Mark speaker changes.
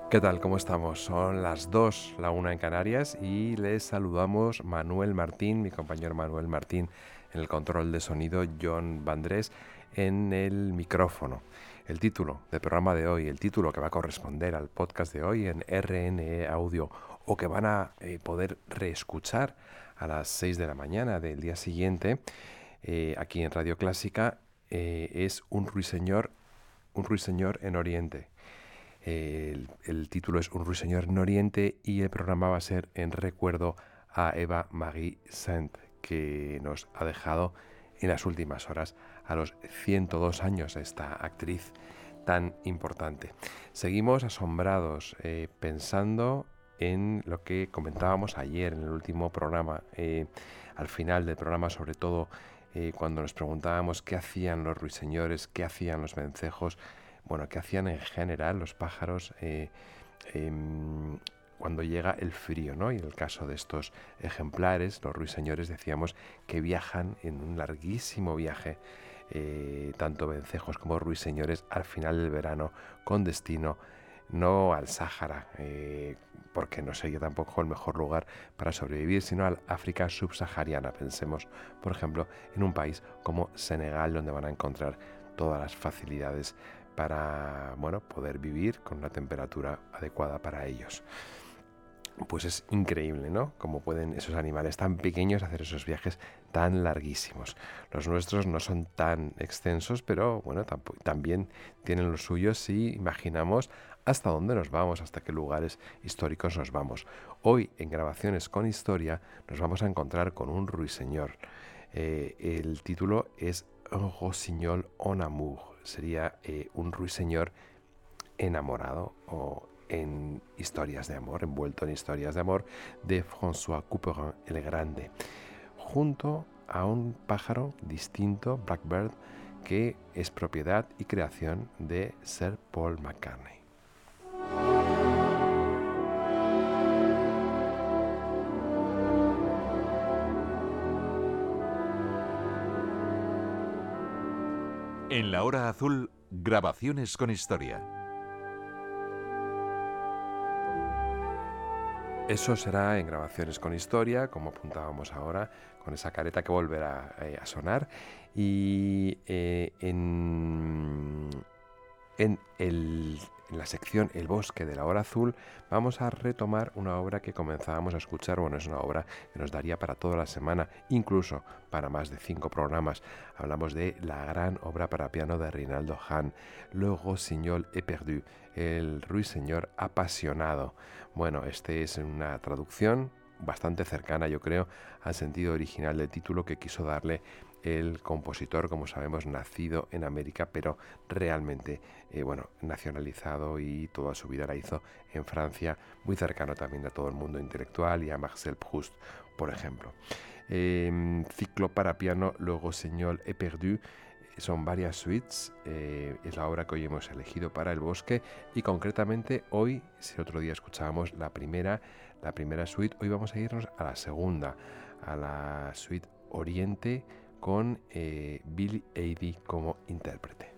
Speaker 1: ¿Qué tal? ¿Cómo estamos? Son las 2, la 1 en Canarias y les saludamos Manuel Martín, mi compañero Manuel Martín en el control de sonido, John Vandrés en el micrófono. El título del programa de hoy, el título que va a corresponder al podcast de hoy en RNE Audio o que van a poder reescuchar a las 6 de la mañana del día siguiente aquí en Radio Clásica, es Un ruiseñor en Oriente. El título es Un ruiseñor en Oriente y el programa va a ser en recuerdo a Eva Marie Saint, que nos ha dejado en las últimas horas a los 102 años, esta actriz tan importante. Seguimos asombrados pensando en lo que comentábamos ayer en el último programa, al final del programa, sobre todo cuando nos preguntábamos qué hacían los ruiseñores, qué hacían los vencejos, bueno, qué hacían en general los pájaros cuando llega el frío, ¿no? Y en el caso de estos ejemplares, los ruiseñores, decíamos que viajan en un larguísimo viaje, tanto vencejos como ruiseñores, al final del verano, con destino no al Sáhara, porque no sería tampoco el mejor lugar para sobrevivir, sino al África subsahariana. Pensemos, por ejemplo, en un país como Senegal, donde van a encontrar todas las facilidades para, bueno, poder vivir con una temperatura adecuada para ellos. Pues es increíble, ¿no? Cómo pueden esos animales tan pequeños hacer esos viajes tan larguísimos. Los nuestros no son tan extensos, pero bueno, también tienen lo suyo si imaginamos hasta dónde nos vamos, hasta qué lugares históricos nos vamos. Hoy, en Grabaciones con Historia, nos vamos a encontrar con un ruiseñor. El título es Un rossignol en amour. Sería un ruiseñor enamorado o en historias de amor, envuelto en historias de amor, de François Couperin el Grande, junto a un pájaro distinto, Blackbird, que es propiedad y creación de Sir Paul McCartney.
Speaker 2: En la hora azul, Grabaciones con Historia.
Speaker 1: Eso será en Grabaciones con Historia, como apuntábamos ahora, con esa careta que volverá a sonar. Y en la sección El bosque de la hora azul vamos a retomar una obra que comenzábamos a escuchar. Bueno, es una obra que nos daría para toda la semana, incluso para más de 5 programas. Hablamos de la gran obra para piano de Rinaldo Hahn, Le Rossignol éperdu, el ruiseñor apasionado. Bueno, este es una traducción bastante cercana, yo creo, al sentido original del título que quiso darle el compositor, como sabemos, nacido en América, pero realmente, nacionalizado, y toda su vida la hizo en Francia, muy cercano también a todo el mundo intelectual y a Marcel Proust, por ejemplo. Ciclo para piano, Le Rossignol éperdu. Son varias suites, es la obra que hoy hemos elegido para el bosque, y concretamente hoy, si el otro día escuchábamos la primera suite, hoy vamos a irnos a la segunda, a la suite Oriente, con Billy Eady como intérprete.